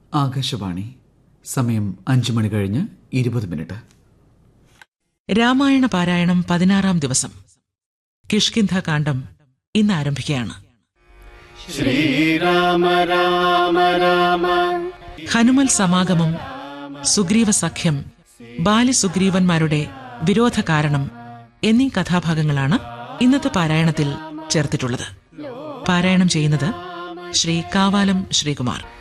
ആകാശവാണി. സമയം 5 മണി കഴിഞ്ഞ് 20 രാമായണ പാരായണം 16-ാം ദിവസം. കിഷ്കിന്ധ കാണ്ഡം ഇന്ന് ആരംഭിക്കുകയാണ്. ശ്രീരാമ രാമ രാമ. ഹനുമൽ സമാഗമം, സുഗ്രീവ സഖ്യം, ബാലിസുഗ്രീവന്മാരുടെ വിരോധ കാരണം എന്നീ കഥാഭാഗങ്ങളാണ് ഇന്നത്തെ പാരായണത്തിൽ ചേർത്തിട്ടുള്ളത്. പാരായണം ചെയ്യുന്നത് ശ്രീ കാവാലം ശ്രീകുമാർ.